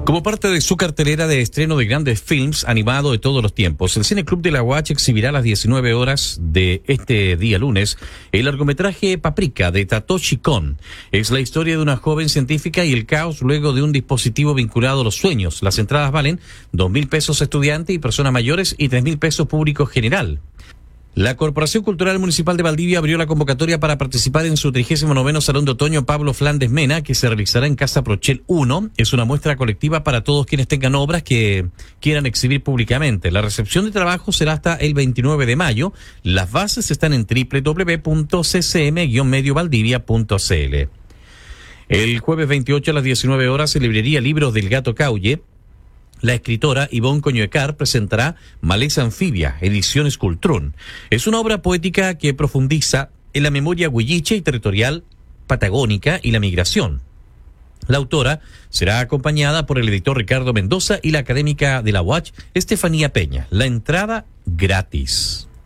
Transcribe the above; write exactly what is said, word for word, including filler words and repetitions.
Como parte de su cartelera de estreno de grandes films animado de todos los tiempos, el Cine Club de la U A H exhibirá a las diecinueve horas de este día lunes el largometraje Paprika de Satoshi Kon. Es la historia de una joven científica y el caos luego de un dispositivo vinculado a los sueños. Las entradas valen dos mil pesos estudiante y personas mayores y tres mil pesos público general. La Corporación Cultural Municipal de Valdivia abrió la convocatoria para participar en su trigésimo noveno Salón de Otoño Pablo Flandes Mena, que se realizará en Casa Prochel uno. Es una muestra colectiva para todos quienes tengan obras que quieran exhibir públicamente. La recepción de trabajo será hasta el veintinueve de mayo. Las bases están en doble u doble u doble u punto c c m guion medio valdivia punto c l. El jueves veintiocho a las diecinueve horas, en librería Libros del Gato Caulle, la escritora Ivonne Coñuecar presentará Maleza Anfibia, Ediciones Cultrún. Es una obra poética que profundiza en la memoria huilliche y territorial patagónica y la migración. La autora será acompañada por el editor Ricardo Mendoza y la académica de la U A H, Estefanía Peña. La entrada gratis.